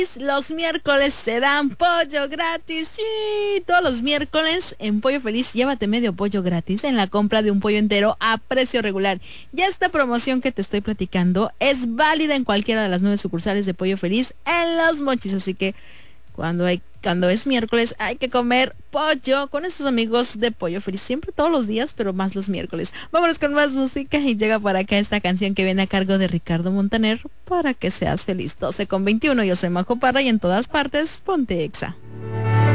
Los miércoles se dan pollo gratis. Sí, todos los miércoles en Pollo Feliz llévate medio pollo gratis en la compra de un pollo entero a precio regular. Ya esta promoción que te estoy platicando es válida en cualquiera de las 9 sucursales de Pollo Feliz en Los Mochis, así que cuando es miércoles hay que comer pollo con esos amigos de Pollo Feliz, siempre todos los días, pero más los miércoles. Vámonos con más música y llega para acá esta canción que viene a cargo de Ricardo Montaner, Para que seas feliz. 12:21, yo soy Majo Parra y en todas partes, ponte Exa.